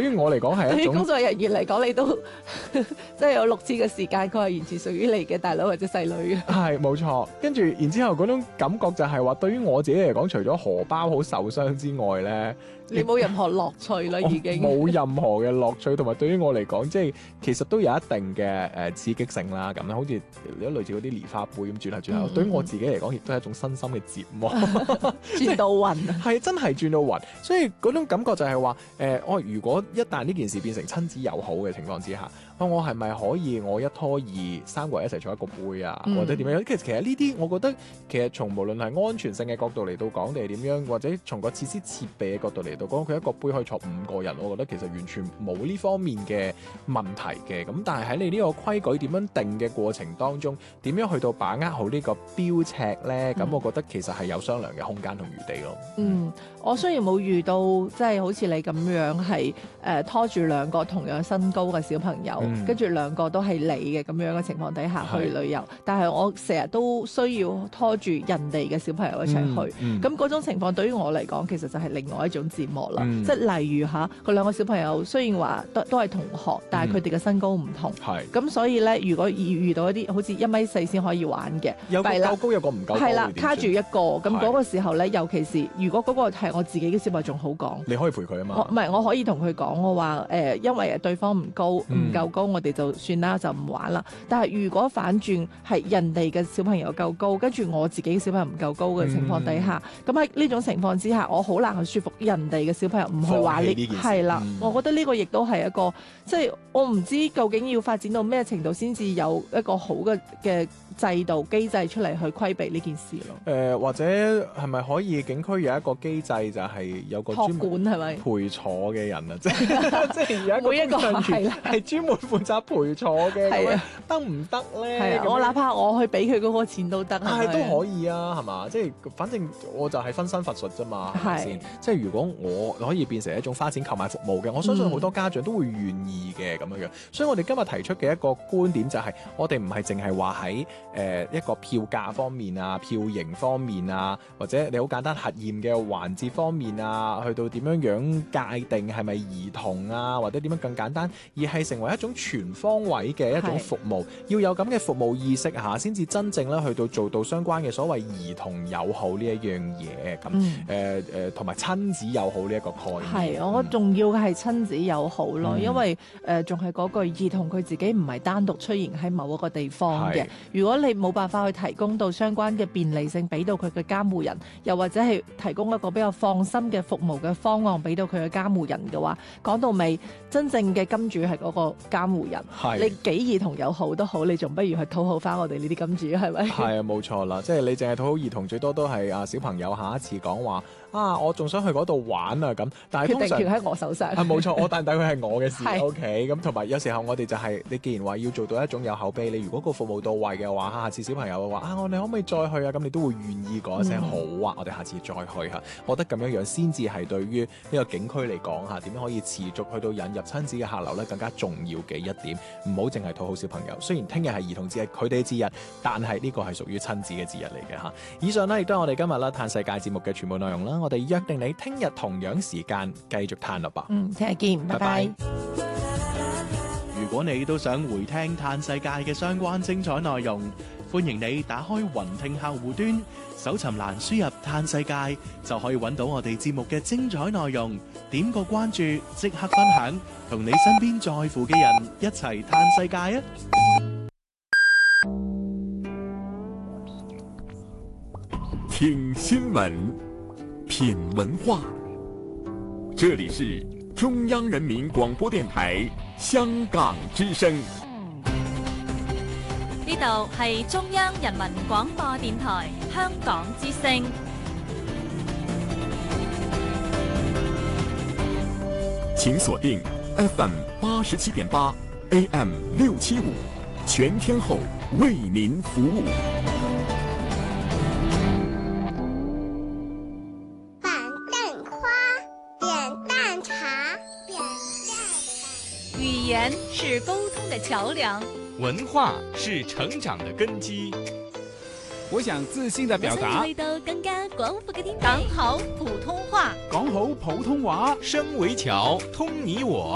於我嚟講係對於一種工作人員嚟講，你都即係有6次嘅時間，佢係完全屬於你嘅大佬或者細女嘅。 係冇錯，跟住然之後嗰種感覺就係話，對於我自己嚟講，除咗荷包好受傷之外咧， 你冇任何樂趣啦，已經冇任何嘅樂趣，同埋對於我嚟講，即係其實都有一定嘅刺激性啦。咁好似類似嗰啲蓮花杯咁轉下轉下，對於我自己嚟講，亦都係一種身心嘅折磨。 轉到暈啊！ 係真係轉到暈，所以嗰種感覺就係話我如果一旦呢件事變成親子友好嘅情況之下，我係咪可以我一拖二3個人一齊坐一個杯啊，或者點樣？其實呢啲我覺得其實從無論係安全性嘅角度嚟到講定係點樣，或者從個設施設備嘅角度嚟到講，佢一個杯可以坐5個人，我覺得其實完全冇呢方面嘅問題嘅。咁但係喺你呢個規矩點樣定嘅過程當中，點樣去到把握好呢個標尺呢？咁我覺得其實係有商量嘅空間同餘地咯。 我雖然冇遇到即係好似你咁樣係拖住2個同樣身高嘅小朋友，跟住2個都係你嘅咁樣嘅情況底下去旅遊，但係我成日都需要拖住人哋嘅小朋友一齊去，咁嗰種情況對於我嚟講，其實就係另外一種折磨啦。即係例如嚇，佢2個小朋友雖然話都係同學，但係佢哋嘅身高唔同，咁所以咧，如果遇到一啲好似1.4米先可以玩嘅， 有個夠高有個唔夠高， 係啦，卡住一個，咁嗰個時候咧，尤其是如果嗰個係我自己嘅小朋友仲好講， 你可以陪佢啊嘛。 唔係，我可以同佢講，我話因為對方唔高唔夠高，我哋就算啦，就唔玩啦。但係如果反轉係人哋嘅小朋友夠高，跟住我自己嘅小朋友唔夠高嘅情況底下，咁喺呢種情況之下，我好難去說服人哋嘅小朋友唔去玩呢件事。係啦，我覺得呢個亦都係一個，即係我唔知究竟要發展到咩程度先至有一個好嘅制度機制出嚟去規避呢件事咯。 或者係咪可以景區有一個機制，就係有個專門係咪陪坐嘅人啊？即係有一個每一個係專門負責陪坐嘅， 係啊， 得唔得咧？ 係啊，我哪怕我去俾佢嗰個錢都得， 係都可以啊，係嘛？即係反正我就係分身乏術啫嘛，係咪先？即係如果我可以變成一種花錢購買服務嘅，我相信好多家長都會願意嘅咁樣樣。所以我哋今日提出嘅一個觀點就係，我哋唔係淨係話喺一個票價方面啊、票型方面啊，或者你好簡單核驗嘅環節方面啊，去到點樣樣界定係咪兒童啊，或者點樣更簡單，而係成為一種全方位嘅一種服務，要有咁嘅服務意識下，先至真正咧去到做到相關嘅所謂兒童友好呢一樣嘢，咁同埋親子友好呢一個概念。係， 我覺得重要嘅係親子友好咯，因為仲係嗰句兒童佢自己唔係單獨出現喺某一個地方嘅，如果你冇辦法去提供到相關嘅便利性俾到佢嘅監護人，又或者係提供一個比較放心嘅服務嘅方案俾到佢嘅監護人嘅話，講到尾真正嘅金主係嗰個監護人。你幾兒童友好都好，你仲不如去討好翻我哋呢啲金主，係咪？係啊，冇錯啦，即係你淨係討好兒童，最多都係小朋友下一次講話我仲想去嗰度玩啊咁，但係通常決定權喺我手上。 冇錯，但佢係我嘅事。OK， 咁同埋有時候我哋就係你既然話要做到一種有口碑，你如果個服務到位嘅話，下次小朋友話我哋可唔可以再去啊？咁你都會願意講一聲好啊，我哋下次再去嚇。我覺得咁樣樣先至係對於呢個景區嚟講點樣可以持續去到引入親子嘅客流咧，更加重要嘅一點。唔好淨係討好小朋友。雖然聽日係兒童節，佢哋嘅節日，但係呢個係屬於親子嘅節日嚟嘅嚇。以上呢亦都係我哋今日啦嘆世界節目嘅全部內容啦。我哋約定你聽日同樣時間繼續嘆啦噃。 聽日見，拜拜。 如果你都想回聽嘆世界嘅相關精彩內容，歡迎你打開雲聽客戶端，搜尋欄輸入嘆世界，就可以揾到我哋節目嘅精彩內容。點個關注，即刻分享，同你身邊在乎嘅人一齊嘆世界啊！ 聽新聞，品文化，這裡是中央人民廣播電台香港之聲。 呢度係中央人民廣播電台香港之聲。 請鎖定 FM 87.8 AM 675，全天候為您服務。 板凳花，扁擔茶，扁擔茶。 語言是溝通的橋樑， 文化是成長的根基。 我想自信地表達， 去到更加廣闊嘅天地。講好普通話， 講好普通話， 聲為橋，通你我。